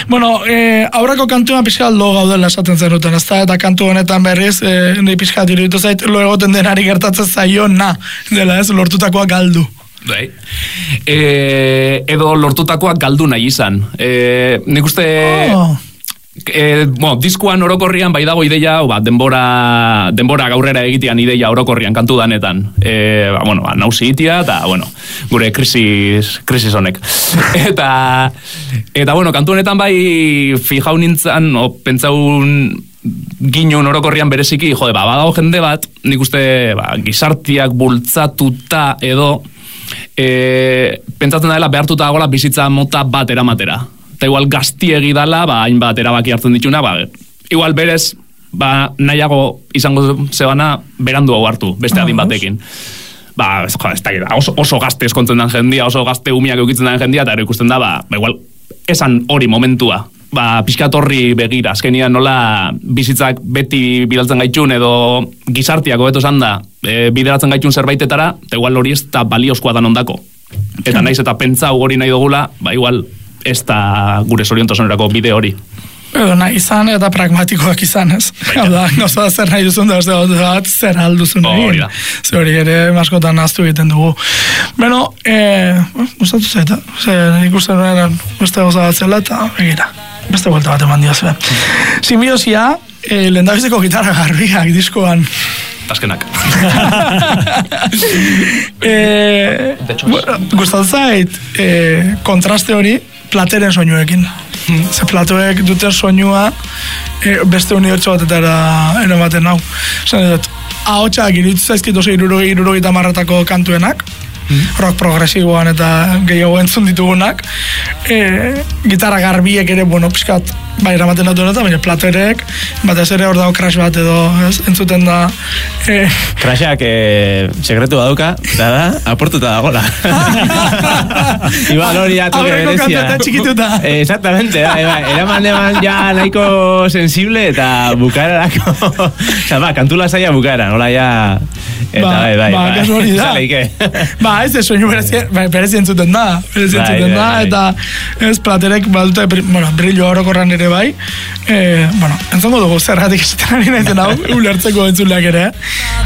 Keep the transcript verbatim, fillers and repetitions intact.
Bueno, eh, aurreko kantuan pixka lo gaudela esaten zenuten, ezta? Eta kantu honetan berriz, eh, nahi pixka iruditu zait, lo egoten denari gertatzen zaio, na, dela ez, lortutakoa galdu. Bai. E, edo lortutakoak galdu nahi izan. E, nik uste... Oh. E, bueno, diskuan orokorrian bai dago ideia, ba, denbora, denbora gaurrera egitean ideia orokorrian kantu danetan. E, ba, bueno, ba, nausi itia, eta, bueno, gure krisis, krisis honek. eta, eta, bueno, kantu honetan bai fijau nintzen, o, pentsaun ginun orokorrian bereziki, jode, ba, badago jende bat, nik uste, ba, gizartiak bultzatuta edo, e, pentsatzen dela behartuta dagoela bizitza mota bat eramatera. Eta igual gaztiegi dala, ba, hainbat erabaki hartzen dituna, ba, igual berez, ba, nahiago izango zebana berandu hau hartu, beste adin batekin. Ba, ez, ez da, oso, oso gazte eskontzen den jendia, oso gazte umiak eukitzen den jendia, eta ero ikusten da, ba, ba, igual, esan hori momentua. Ba, pixkat horri begira, azkenian nola bizitzak beti bidaltzen gaitxun, edo gizartiak hobeto esan da, e, bideratzen gaitxun zerbaitetara, eta igual hori ez da baliozkoa dan ondako. Eta naiz eta pentsau hori nahi dugula, ba, igual, ez da gure zoriontasunerako bide hori. Edo nahi izan eta pragmatikoak izan, ez? Hau da, gauza zer nahi duzun da, bat zer alduzun egin. Zer hori ere maskotan naztu egiten dugu. Beno, eh, gustatu zaita. Zer ikusten eran beste gauza bat zela eta egira. Beste vuelta bat eman diazue. Simbiosia, eh, lehendabizeko gitarra garbiak diskoan. Azkenak. eh, gustatu zait, eh, kontraste hori, plateren soinuekin. Ze platoek duten soinua e, beste unibertso batetara eramaten hau. Zan dut, ahotsak iruditu zaizkit oso irurogeita marratako kantuenak, mm. rock progresiboan eta gehiago entzun ditugunak, e, gitarra garbiek ere, bueno, pixkat, bai, eramaten dut honetan, baina platerek, batez ere hor dago crash bat edo, ez, entzuten da... E... Crashak eh, sekretu baduka, da da, aportuta dagoela. Iba hori atoke berezia. Aurreko kantetan txikituta. Eh, exactamente, bai, bai, eraman eman ja nahiko sensible eta bukaerarako, oza, ba, kantula zaila bukaera, nola ja... Eta, ba, bai, bai, ba, kasualidad. Ba, ez ez soinu berezi entzuten da, berezi entzuten da, eta ez platerek badute, bueno, brillo orokorran ere bai, eh, bueno, entzongo dugu zergatik esaten ari naizen hau, ulertzeko entzuleak ere,